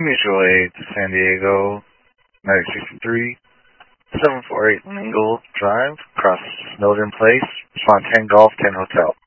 Mutual Aid, San Diego, 963, 748 Mingle Drive, across Mildred Place, Respond 10 Golf, 10 Hotel.